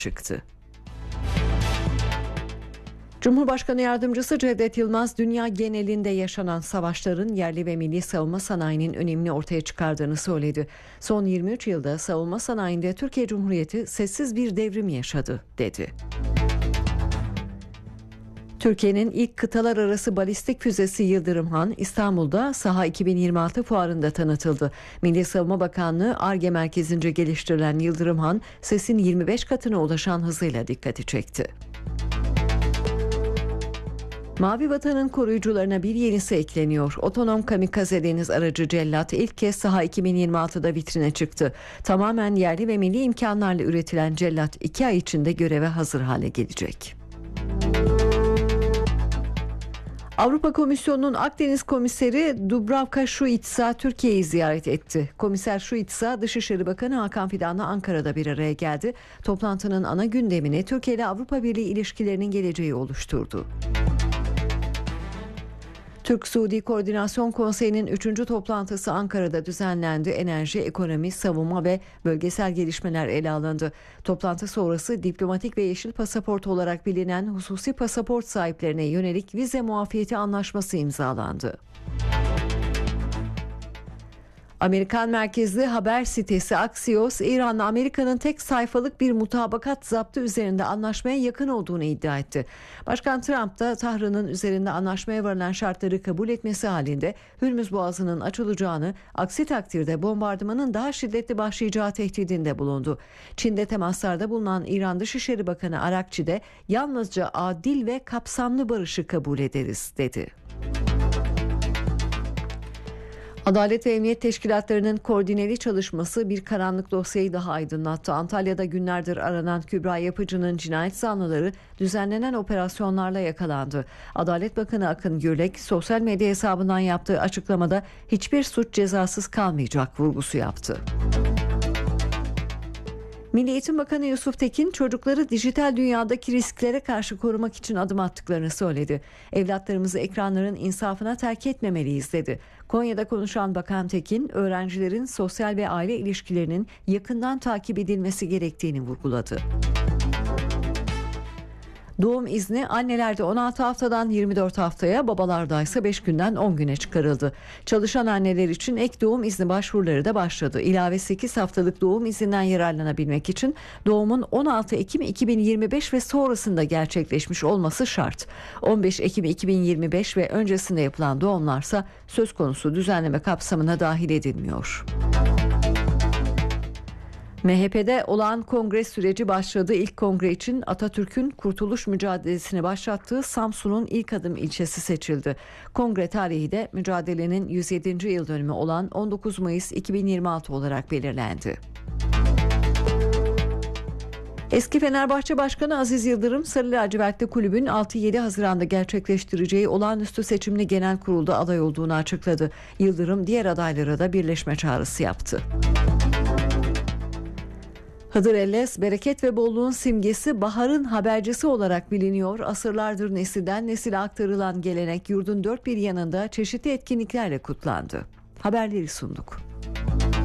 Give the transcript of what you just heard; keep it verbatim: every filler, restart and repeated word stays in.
çıktı. Cumhurbaşkanı Yardımcısı Cevdet Yılmaz, dünya genelinde yaşanan savaşların yerli ve milli savunma sanayinin önemini ortaya çıkardığını söyledi. Son yirmi üç yılda savunma sanayinde Türkiye Cumhuriyeti sessiz bir devrim yaşadı, dedi. Türkiye'nin ilk kıtalar arası balistik füzesi Yıldırım Han, İstanbul'da Saha iki bin yirmi altı fuarında tanıtıldı. Milli Savunma Bakanlığı Ar-Ge merkezince geliştirilen Yıldırım Han, sesin yirmi beş katına ulaşan hızıyla dikkati çekti. Mavi Vatan'ın koruyucularına bir yenisi ekleniyor. Otonom kamikaze deniz aracı Cellat ilk kez Saha iki bin yirmi altıda vitrine çıktı. Tamamen yerli ve milli imkanlarla üretilen Cellat iki ay içinde göreve hazır hale gelecek. Avrupa Komisyonu'nun Akdeniz Komiseri Dubravka Šuica Türkiye'yi ziyaret etti. Komiser Šuica, Dışişleri Bakanı Hakan Fidan'la Ankara'da bir araya geldi. Toplantının ana gündemini Türkiye ile Avrupa Birliği ilişkilerinin geleceği oluşturdu. Türk-Suudi Koordinasyon Konseyi'nin üçüncü toplantısı Ankara'da düzenlendi. Enerji, ekonomi, savunma ve bölgesel gelişmeler ele alındı. Toplantı sonrası diplomatik ve yeşil pasaport olarak bilinen hususi pasaport sahiplerine yönelik vize muafiyeti anlaşması imzalandı. Amerikan merkezli haber sitesi Axios, İran'la Amerika'nın tek sayfalık bir mutabakat zaptı üzerinde anlaşmaya yakın olduğunu iddia etti. Başkan Trump da Tahran'ın üzerinde anlaşmaya varılan şartları kabul etmesi halinde Hürmüz Boğazı'nın açılacağını, aksi takdirde bombardımanın daha şiddetli başlayacağı tehdidinde bulundu. Çin'de temaslarda bulunan İran Dışişleri Bakanı Arakçi de yalnızca adil ve kapsamlı barışı kabul ederiz, dedi. Adalet ve Emniyet Teşkilatlarının koordineli çalışması bir karanlık dosyayı daha aydınlattı. Antalya'da günlerdir aranan Kübra Yapıcı'nın cinayet zanlıları düzenlenen operasyonlarla yakalandı. Adalet Bakanı Akın Gürlek sosyal medya hesabından yaptığı açıklamada hiçbir suç cezasız kalmayacak vurgusu yaptı. Milli Eğitim Bakanı Yusuf Tekin, çocukları dijital dünyadaki risklere karşı korumak için adım attıklarını söyledi. Evlatlarımızı ekranların insafına terk etmemeliyiz, dedi. Konya'da konuşan Bakan Tekin, öğrencilerin sosyal ve aile ilişkilerinin yakından takip edilmesi gerektiğini vurguladı. Doğum izni annelerde on altı haftadan yirmi dört haftaya, babalarda ise beş günden on güne çıkarıldı. Çalışan anneler için ek doğum izni başvuruları da başladı. İlave sekiz haftalık doğum izinden yararlanabilmek için doğumun on altı Ekim iki bin yirmi beş ve sonrasında gerçekleşmiş olması şart. on beş Ekim iki bin yirmi beş ve öncesinde yapılan doğumlarsa söz konusu düzenleme kapsamına dahil edilmiyor. M H P'de olağan kongre süreci başladı. İlk kongre için Atatürk'ün kurtuluş mücadelesini başlattığı Samsun'un ilk adım ilçesi seçildi. Kongre tarihi de mücadelenin yüz yedinci yıl dönümü olan on dokuz Mayıs iki bin yirmi altı olarak belirlendi. Eski Fenerbahçe Başkanı Aziz Yıldırım, Sarı Lacivertli kulübün altı yedi Haziran'da gerçekleştireceği olağanüstü seçimli genel kurulda aday olduğunu açıkladı. Yıldırım diğer adaylara da birleşme çağrısı yaptı. Hıdrellez, bereket ve bolluğun simgesi, baharın habercisi olarak biliniyor. Asırlardır nesilden nesile aktarılan gelenek yurdun dört bir yanında çeşitli etkinliklerle kutlandı. Haberleri sunduk.